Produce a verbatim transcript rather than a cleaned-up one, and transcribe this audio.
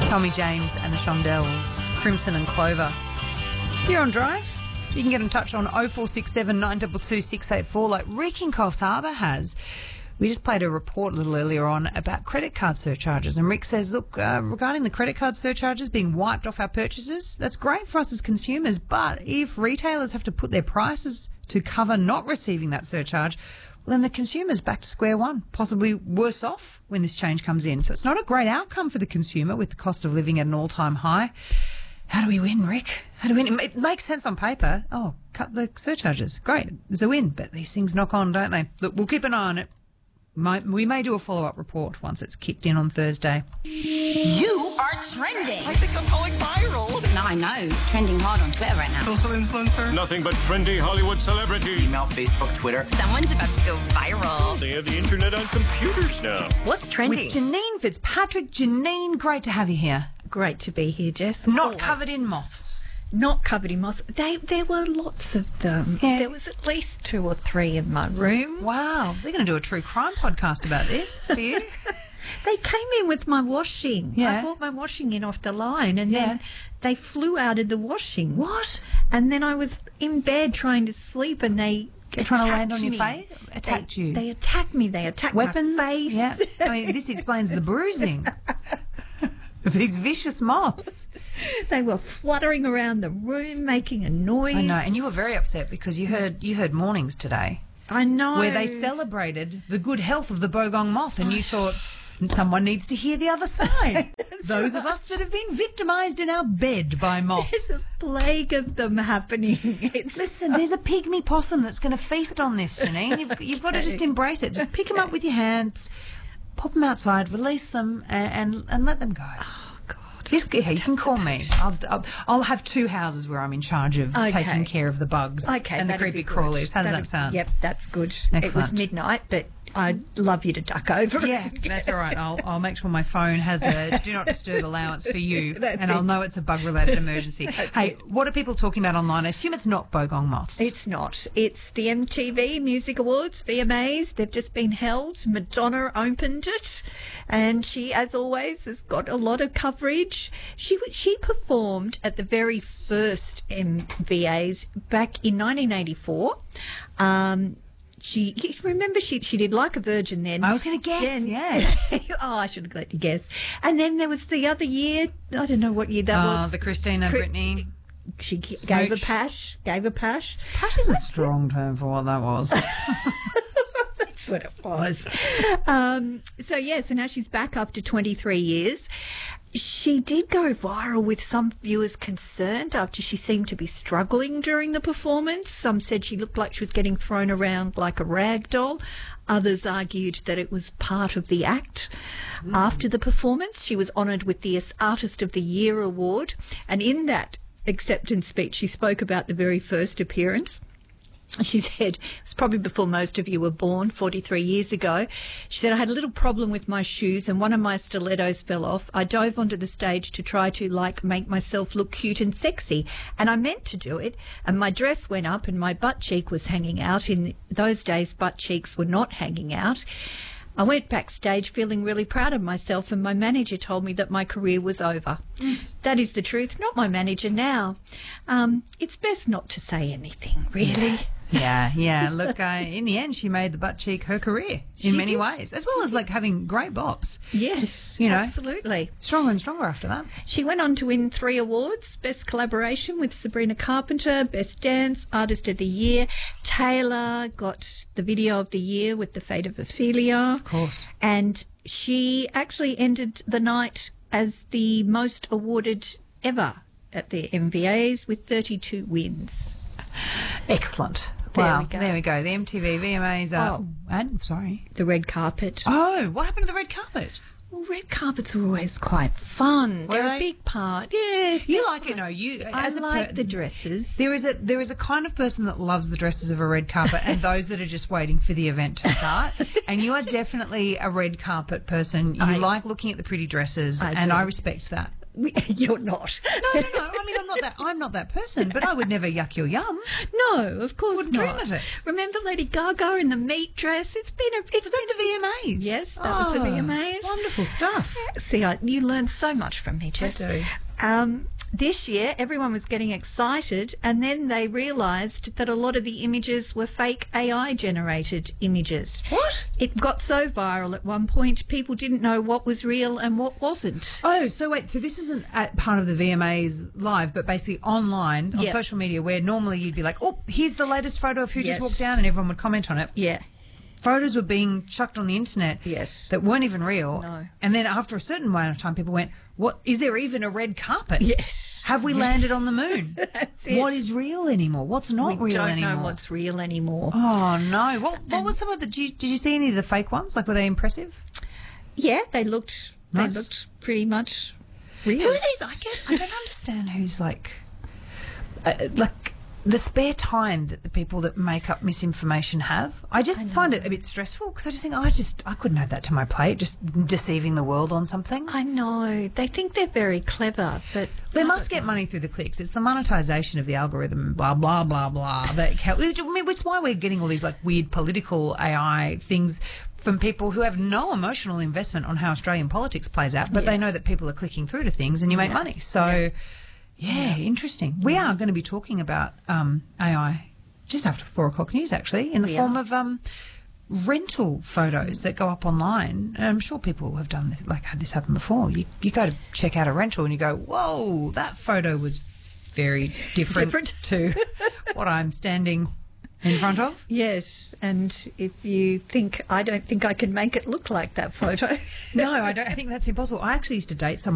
Tommy James and the Shondells, Crimson and Clover. You're on Drive. You can get in touch on oh four six seven, nine two two, six eight four like Rick in Coffs Harbour has. We just played a report a little earlier on about credit card surcharges, and Rick says, look, uh, regarding the credit card surcharges being wiped off our purchases, that's great for us as consumers, but if retailers have to put their prices to cover not receiving that surcharge, well, then the consumer's back to square one, possibly worse off when this change comes in. So it's not a great outcome for the consumer with the cost of living at an all-time high. How do we win, Rick? How do we win? It makes sense on paper. Oh, cut the surcharges. Great. It's a win. But these things knock on, don't they? Look, we'll keep an eye on it. Might, we may do a follow-up report once it's kicked in on Thursday. You are trending. I think I'm going viral. No, I know. Trending hard on Twitter right now. Social influencer. Nothing but trendy Hollywood celebrity. Email, Facebook, Twitter. Someone's about to go viral. They have the internet on computers now. What's trending? With Janine Fitzpatrick. Janine, great to have you here. Great to be here, Jess. Not Always. covered in moths. Not covered in moss. They, there were lots of them. Yeah. There was at least two or three in my room. Wow. We're going to do a true crime podcast about this for you. They came in with my washing. Yeah. I brought my washing in off the line, and Yeah. then they flew out of the washing. What? And then I was in bed trying to sleep, and they They're trying to land on your attacked me. face? Attacked They- you? They attacked me. They attacked Weapons? my face. Yeah. I mean, this explains the bruising of these vicious moths. They were fluttering around the room, making a noise. I know, and you were very upset because you heard you heard mornings today I know. where they celebrated the good health of the bogong moth, and you thought someone needs to hear the other side. Those of us that have been victimised in our bed by There's moths. a plague of them happening. It's Listen, there's a pygmy possum that's going to feast on this, Janine. You've, you've got to just embrace it. Just pick them up with your hands, pop them outside, release them, and and, and let them go. Oh, God. Just, yeah, you can call me. I'll, I'll, I'll have two houses where I'm in charge of Okay. taking care of the bugs Okay, and the that'd creepy be good. crawlies. How does That'd- that sound? Yep, that's good. It was Excellent. midnight, but I'd love you to duck over. Yeah, that's all right. I'll, I'll make sure my phone has a do not disturb allowance for you, That's and I'll it. know it's a bug-related emergency. Hey, what are people talking about online? I assume it's not bogong moths. It's not. It's the M T V Music Awards, V M As. They've just been held. Madonna opened it, and she, as always, has got a lot of coverage. She w- she performed at the very first M V As back in nineteen eighty-four. Um, She you remember she she did Like a Virgin then. I was going to guess, Then- yeah. oh, I should have let you guess. And then there was the other year. I don't know what year that Oh, was. the Christina Cri- Britney. She g- gave a Smooch. pash. Gave a pash. Pash is a strong term for what that was. That's what it was. Um, so, yeah, so now she's back after twenty-three years. She did go viral with some viewers concerned after she seemed to be struggling during the performance. Some said she looked like she was getting thrown around like a rag doll. Others argued that it was part of the act. Mm. After the performance, she was honoured with the Artist of the Year award. And in that acceptance speech, she spoke about the very first appearance. She said, it's probably before most of you were born, forty-three years ago. She said, I had a little problem with my shoes and one of my stilettos fell off. I dove onto the stage to try to, like, make myself look cute and sexy. And I meant to do it. And my dress went up and my butt cheek was hanging out. In those days, butt cheeks were not hanging out. I went backstage feeling really proud of myself, and my manager told me that my career was over. Mm. That is the truth, not my manager now. Um, it's best not to say anything, really. Yeah, yeah. Look, uh, in the end, she made the butt cheek her career in She many did. ways, as well as like having great bops. Yes, You know. absolutely. Stronger and stronger after that. She went on to win three awards: Best Collaboration with Sabrina Carpenter, Best Dance, Artist of the Year. Taylor got the Video of the Year with The Fate of Ophelia. Of course. And she actually ended the night as the most awarded ever at the M V As with thirty-two wins. Excellent. There Wow. we go. There we go. The M T V V M As are... Oh. And, sorry. The red carpet. Oh, what happened to the red carpet? Well, red carpets are always quite fun. Were They're they? a big part. Yes. You they're like it, no? You I as a like per- the dresses. There is a there is a kind of person that loves the dresses of a red carpet, and those that are just waiting for the event to start. And you are definitely a red carpet person. You I- like looking at the pretty dresses, I and do. I respect that. we, you're not. No, no, no. I mean, I'm not that. I'm not that person. But I would never yuck your yum. No, of course Wouldn't not. dream of it. Remember Lady Gaga in the meat dress? It's been a. It's Was that the V M As? Yes, that was the V M As. Wonderful stuff. See, I, you learn so much from me, Jess. do. Um, this year, everyone was getting excited, and then they realised that a lot of the images were fake A I-generated images. What? It got so viral at one point, people didn't know what was real and what wasn't. Oh, so wait, so this isn't at part of the V M As live, but basically online, on Yep. social media, where normally you'd be like, oh, here's the latest photo of who Yes. just walked down, and everyone would comment on it. Yeah. Photos were being chucked on the internet Yes. that weren't even real. No. And then after a certain amount of time, people went, what, is there even a red carpet? Yes. Have we landed on the moon? That's it. What is real anymore? What's not we real don't anymore? know what's real anymore. Oh, no. What, what was some of the, did you, did you see any of the fake ones? Like, were they impressive? Yeah, they looked. Nice. They looked pretty much real. Who are these? I get. I don't understand who's like, uh, like the spare time that the people that make up misinformation have. I just find it a bit stressful because I just think, oh, I just I couldn't add that to my plate. Just deceiving the world on something. I know. They think they're very clever, but They must get money through the clicks. It's the monetization of the algorithm, blah, blah, blah, blah. That help. I mean, it's why we're getting all these like weird political A I things from people who have no emotional investment on how Australian politics plays out, but Yeah. they know that people are clicking through to things and you make money. So, yeah, interesting. We are going to be talking about um, A I just after the four o'clock news, actually, in the We form are. of um, rental photos that go up online. And I'm sure people have done this, like had this happen before. You you go to check out a rental and you go, whoa, that photo was very different, Different. to what I'm standing in front of. yes. And if you think I don't think I can make it look like that photo. No, I don't. I think that's impossible. I actually used to date someone